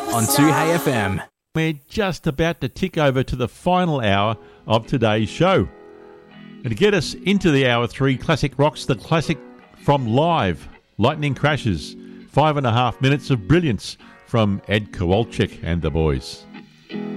on 2Hey FM. We're just about to tick over to the final hour of today's show. And to get us into the Hour 3 Classic Rocks, the classic from Live, Lightning Crashes, 5.5 minutes of brilliance from Ed Kowalczyk and the boys.